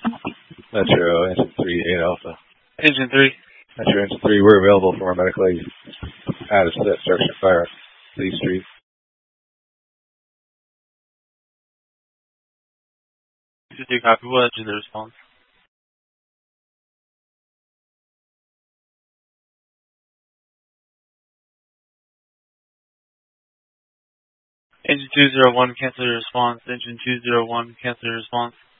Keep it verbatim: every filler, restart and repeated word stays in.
Metro, engine three, eight Alpha. Engine three. Metro, engine three, we're available for our medical aid. Out of set, structure fire, Lee Street. Engine three, copy. We'll enter the response. Engine two zero one, cancel your response. Engine two zero one, cancel your response.